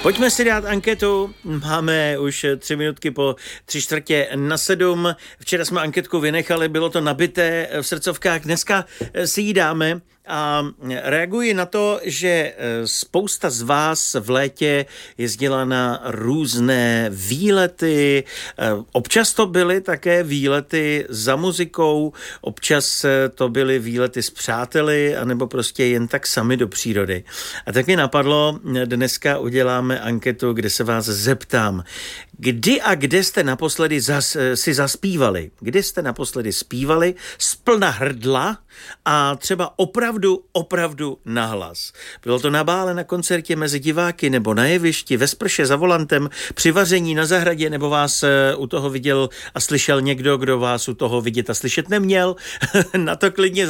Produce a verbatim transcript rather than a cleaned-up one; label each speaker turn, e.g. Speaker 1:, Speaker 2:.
Speaker 1: Pojďme si dát anketu, máme už tři minutky po tři čtvrtě na sedm. Včera jsme anketku vynechali, bylo to nabité v srdcovkách, dneska si ji dáme a reaguji na to, že spousta z vás v létě jezdila na různé výlety. Občas to byly také výlety za muzikou, občas to byly výlety s přáteli, anebo prostě jen tak sami do přírody. A tak mi napadlo, dneska uděláme anketu, kde se vás zeptám, kdy a kde jste naposledy zas, si zaspívali? Kdy jste naposledy zpívali z plna hrdla a třeba opravdu, opravdu nahlas? Bylo to na bále, na koncertě, mezi diváky nebo na jevišti, ve sprše za volantem, při vaření na zahradě, nebo vás u toho viděl a slyšel někdo, kdo vás u toho vidět a slyšet neměl? Na to klidně